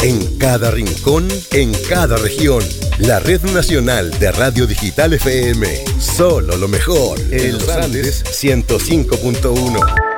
En cada rincón, en cada región. La Red Nacional de Radio Digital FM. Solo lo mejor. En Los Andes 105.1.